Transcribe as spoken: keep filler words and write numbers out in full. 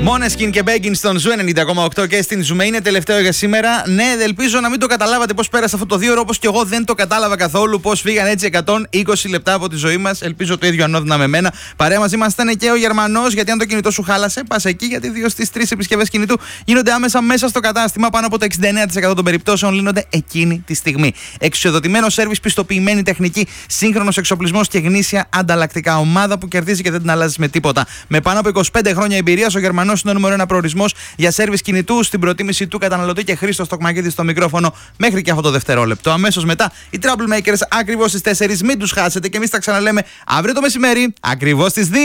Måneskin και Begging στον Ζου ενενήντα κόμμα οκτώ και στην Ζουμέ είναι τελευταίο για σήμερα. Ναι, ελπίζω να μην το καταλάβατε πώς πέρασε αυτό το δύο ώρο, όπως και εγώ δεν το κατάλαβα καθόλου. Πώς φύγαν έτσι εκατόν είκοσι λεπτά από τη ζωή μας. Ελπίζω το ίδιο ανώδυνα με μένα. Παρέα μαζί μας ήταν και ο Γερμανός, γιατί αν το κινητό σου χάλασε, πας εκεί, γιατί δύο στις τρεις επισκευές κινητού γίνονται άμεσα μέσα στο κατάστημα. Πάνω από το εξήντα εννέα τοις εκατό των περιπτώσεων λύνονται εκείνη τη στιγμή. Εξουσιοδοτημένο σέρβις, πιστοποιημένη τεχνική, σύγχρονος εξοπλισμός και γνήσια ανταλλακτικά. Ομάδα που κερδίζει και δεν την αλλάζει με τίποτα. Με πάνω από είκοσι πέντε χρόνια εμπειρίας, ο Γερμανός είναι ο νούμερο ένα προορισμός για σέρβις κινητού στην προτίμηση του καταναλωτή και Χρήστος Τοκμακίδης στο μικρόφωνο μέχρι και αυτό το δευτερόλεπτο. Αμέσως μετά οι Troublemakers ακριβώς στις τέσσερις. Μην τους χάσετε και εμείς τα ξαναλέμε αύριο το μεσημέρι ακριβώς στις δύο.